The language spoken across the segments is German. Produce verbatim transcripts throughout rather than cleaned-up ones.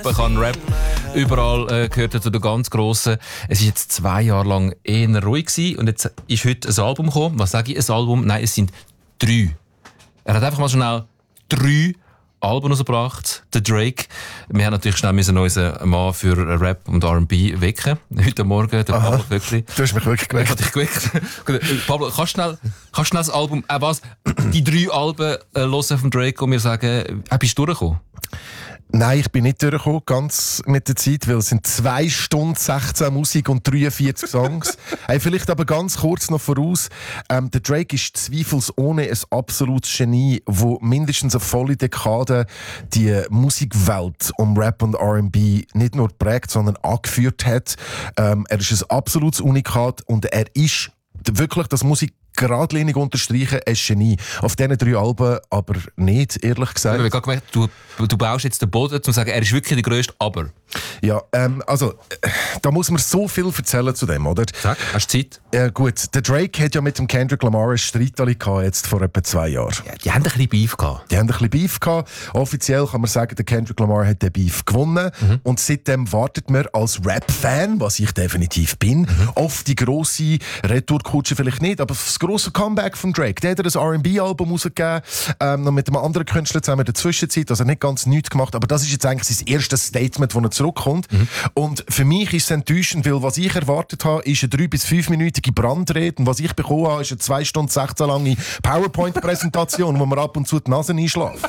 Ich habe Rap überall äh, gehört zu den ganz Grossen. Es war jetzt zwei Jahre lang eher ruhig gewesen. Und jetzt ist heute ein Album gekommen. Was sage ich, ein Album? Nein, es sind drei. Er hat einfach mal schnell drei Alben rausgebracht, der Drake. Wir haben natürlich schnell unseren Mann für Rap und R and B wecken. Heute Morgen, der Pablo Köckli. Du hast mich wirklich geweckt. Ich habe dich geweckt. Pablo, kannst du schnell, kannst schnell das Album, äh, was, die drei Alben äh, hören vom Drake und mir sagen, äh, bist du durchgekommen? Nein, ich bin nicht durchgekommen, ganz mit der Zeit, weil es sind zwei Stunden sechzehn Musik und dreiundvierzig Songs. Hey, vielleicht aber ganz kurz noch voraus. Ähm, der Drake ist zweifelsohne ein absolutes Genie, wo mindestens eine volle Dekade die Musikwelt um Rap und R and B nicht nur geprägt, sondern angeführt hat. Ähm, er ist ein absolutes Unikat und er ist wirklich, das muss ich geradlinig unterstreichen, ein Genie. Auf diesen drei Alben aber nicht, ehrlich gesagt. Ich habe gerade gemerkt, du, du baust jetzt den Boden, um zu sagen, er ist wirklich der Größte, aber... Ja, ähm, also, äh, da muss man so viel erzählen zu dem, oder? Sag, hast du Zeit? Ja, gut. Der Drake hat ja mit dem Kendrick Lamar einen Streit gehabt, jetzt vor etwa zwei Jahren. Ja, die haben ein bisschen Beef gehabt. Die haben ein bisschen Beef gehabt. Offiziell kann man sagen, der Kendrick Lamar hat den Beef gewonnen. Mhm. Und seitdem wartet man als Rap-Fan, was ich definitiv bin, mhm. auf die grosse Retourkutsche vielleicht nicht, aber auf das grosse Comeback von Drake. Der hat ein R and B-Album rausgegeben, ähm, noch mit einem anderen Künstler zusammen in der Zwischenzeit, also nicht ganz nichts gemacht, aber das ist jetzt eigentlich sein erstes Statement, das er zurückkommt. Mhm. Und für mich ist es enttäuschend, weil was ich erwartet habe, ist eine drei- bis fünfminütige Brandrede und was ich bekommen habe, ist eine zwei Stunden sechzehn lange PowerPoint-Präsentation, wo man ab und zu die Nase einschläft.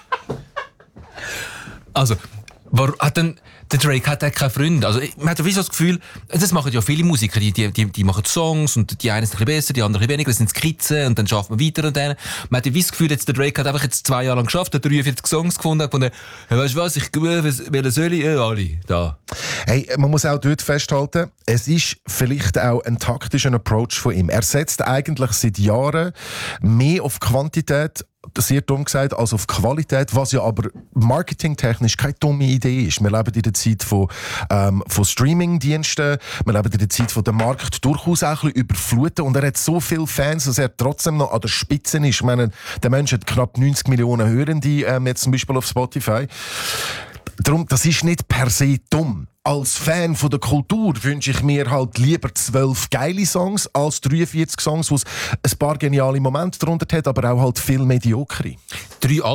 Also, war, hat denn, der Drake hat keine Freunde. Also, man hat ja wie so das Gefühl, das machen ja viele Musiker, die, die, die, die machen Songs und die einen sind ein bisschen besser, die anderen ein bisschen weniger, das sind Skizzen und dann schafft man weiter und dann. Man hat ja wie das Gefühl, jetzt, der Drake hat einfach jetzt zwei Jahre lang geschafft, hat dreiundvierzig Songs gefunden, hat gefunden, hey, weißt du was, ich will, welche soll ich? Ja, alle, da. Hey, man muss auch dort festhalten, es ist vielleicht auch ein taktischer Approach von ihm. Er setzt eigentlich seit Jahren mehr auf Quantität, sehr dumm gesagt, als auf Qualität, was ja aber marketingtechnisch keine dumme Idee ist. Wir leben in der Zeit von, ähm, von Streamingdiensten, wir leben in der Zeit, wo der Markt durchaus auch ein bisschen überflutet und er hat so viele Fans, dass er trotzdem noch an der Spitze ist. Ich meine, der Mensch hat knapp neunzig Millionen Hörende, ähm, jetzt zum Beispiel auf Spotify. Darum, das ist nicht per se dumm. Als Fan von der Kultur wünsche ich mir halt lieber zwölf geile Songs als dreiundvierzig Songs, wo es ein paar geniale Momente darunter hat, aber auch halt viel mediokere. Drei